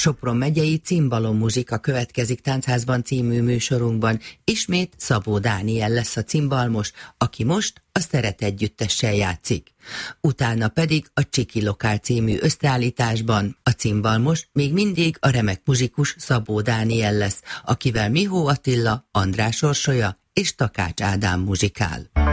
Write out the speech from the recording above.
Sopron megyei Cimbalom muzsika következik Táncházban című műsorunkban. Ismét Szabó Dániel lesz a cimbalmos, aki most a Szeret együttessel játszik. Utána pedig a Csiki Lokál című összeállításban a cimbalmos még mindig a remek muzsikus Szabó Dániel lesz, akivel Mihó Attila, András Orsolya és Takács Ádám muzsikál.